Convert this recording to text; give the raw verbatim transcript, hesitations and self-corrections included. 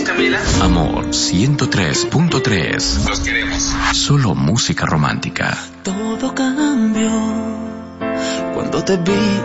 Camila? Amor ciento tres punto tres. Los queremos. Solo música romántica. Todo cambió cuando te vi